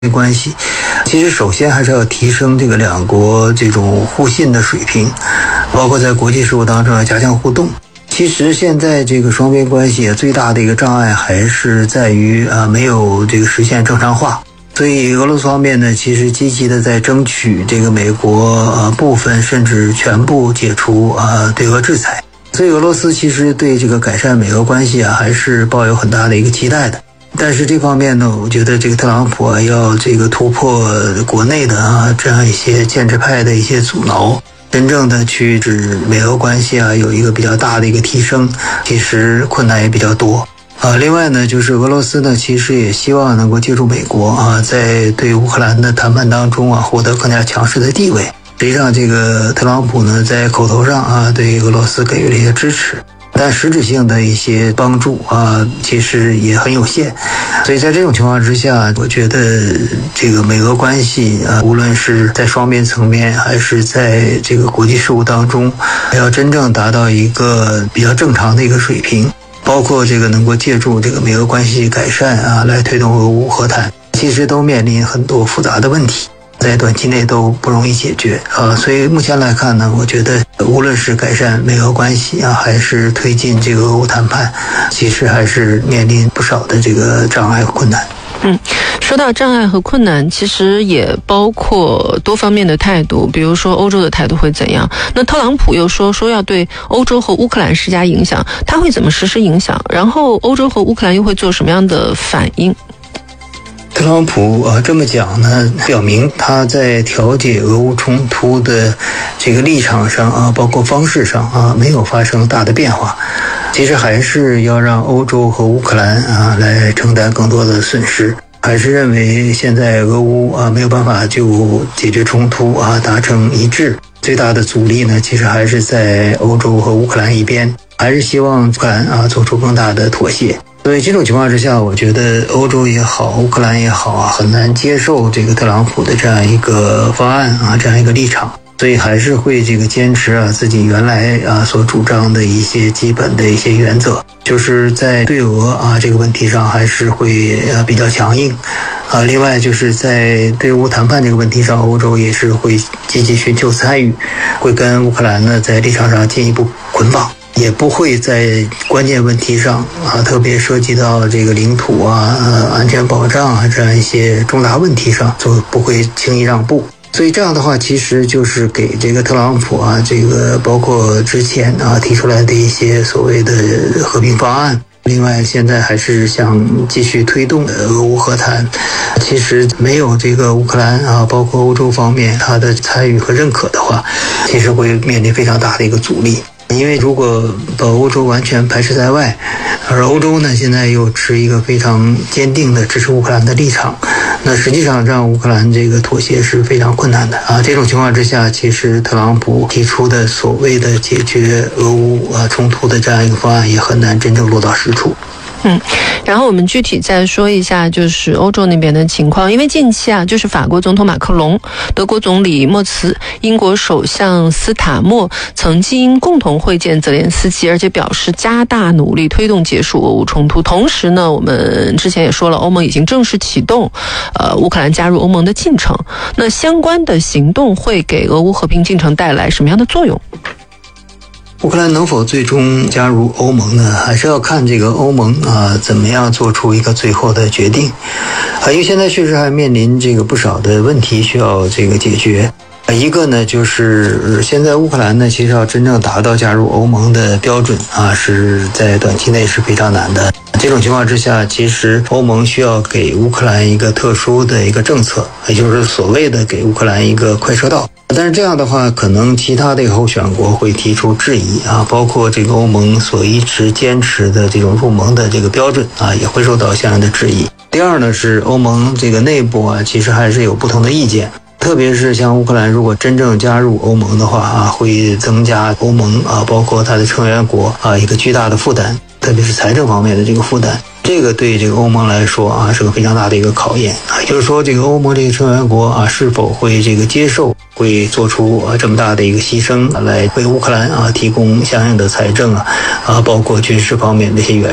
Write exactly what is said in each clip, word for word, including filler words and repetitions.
关系，其实首先还是要提升这个两国这种互信的水平，包括在国际事务当中要加强互动。其实现在这个双边关系最大的一个障碍还是在于啊没有这个实现正常化，所以俄罗斯方面呢，其实积极的在争取这个美国呃部分甚至全部解除啊对俄制裁。所以俄罗斯其实对这个改善美俄关系啊还是抱有很大的一个期待的。但是这方面呢，我觉得这个特朗普啊要这个突破国内的啊这样一些建制派的一些阻挠，真正的去使美俄关系啊有一个比较大的一个提升，其实困难也比较多。啊，另外呢，就是俄罗斯呢，其实也希望能够借助美国啊，在对乌克兰的谈判当中啊，获得更加强势的地位。实际上，这个特朗普呢，在口头上啊，对俄罗斯给予了一些支持，但实质性的一些帮助啊，其实也很有限。所以在这种情况之下，我觉得这个美俄关系啊，无论是在双边层面，还是在这个国际事务当中，要真正达到一个比较正常的一个水平，包括这个能够借助这个美俄关系改善啊，来推动俄乌和谈，其实都面临很多复杂的问题，在短期内都不容易解决啊。所以目前来看呢，我觉得无论是改善美俄关系啊，还是推进这个俄乌谈判，其实还是面临不少的这个障碍和困难。 嗯，说到障碍和困难，其实也包括多方面的态度，比如说欧洲的态度会怎样。那特朗普又说说要对欧洲和乌克兰施加影响，他会怎么实施影响？然后欧洲和乌克兰又会做什么样的反应？ 特朗普啊这么讲呢，表明他在调解俄乌冲突的这个立场上啊，包括方式上啊，没有发生大的变化。其实还是要让欧洲和乌克兰啊来承担更多的损失，还是认为现在俄乌啊没有办法就解决冲突啊达成一致，最大的阻力呢，其实还是在欧洲和乌克兰一边，还是希望乌克兰啊做出更大的妥协。所以这种情况之下，我觉得欧洲也好，乌克兰也好啊，很难接受这个特朗普的这样一个方案啊，这样一个立场。所以还是会这个坚持啊自己原来啊所主张的一些基本的一些原则，就是在对俄啊这个问题上还是会呃比较强硬啊。另外就是在对乌谈判这个问题上，欧洲也是会积极寻求参与，会跟乌克兰呢在立场上进一步捆绑，也不会在关键问题上啊，特别涉及到这个领土啊、呃、安全保障啊这样一些重大问题上，就不会轻易让步。所以这样的话，其实就是给这个特朗普啊，这个包括之前啊提出来的一些所谓的和平方案，另外现在还是想继续推动俄乌和谈，其实没有这个乌克兰啊，包括欧洲方面他的参与和认可的话，其实会面临非常大的一个阻力。因为如果把欧洲完全排斥在外，而欧洲呢现在又持一个非常坚定的支持乌克兰的立场，那实际上让乌克兰这个妥协是非常困难的啊。这种情况之下，其实特朗普提出的所谓的解决俄乌啊冲突的这样一个方案，也很难真正落到实处。 嗯，然后我们具体再说一下就是欧洲那边的情况，因为近期啊，就是法国总统马克龙、德国总理默茨、英国首相斯塔默曾经共同会见泽连斯基，而且表示加大努力推动结束俄乌冲突。同时呢，我们之前也说了，欧盟已经正式启动呃乌克兰加入欧盟的进程。那相关的行动会给俄乌和平进程带来什么样的作用？ 乌克兰能否最终加入欧盟呢？还是要看这个欧盟啊怎么样做出一个最后的决定啊，因为现在确实还面临这个不少的问题需要这个解决。一个呢，就是现在乌克兰呢，其实要真正达到加入欧盟的标准啊，是在短期内是非常难的。这种情况之下，其实欧盟需要给乌克兰一个特殊的一个政策，也就是所谓的给乌克兰一个快车道。但是这样的话，可能其他的候选国会提出质疑啊，包括这个欧盟所一直坚持的这种入盟的这个标准啊，也会受到相应的质疑。第二呢，是欧盟这个内部啊，其实还是有不同的意见。特别是像乌克兰如果真正加入欧盟的话啊，会增加欧盟啊，包括它的成员国啊一个巨大的负担，特别是财政方面的这个负担。这个对这个欧盟来说啊是个非常大的一个考验啊，也就是说这个欧盟这个成员国啊是否会这个接受，会做出啊这么大的一个牺牲来为乌克兰啊提供相应的财政啊啊包括军事方面的一些援助。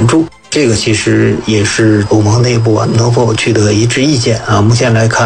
这个其实也是欧盟内部啊能否取得一致意见啊。目前来看，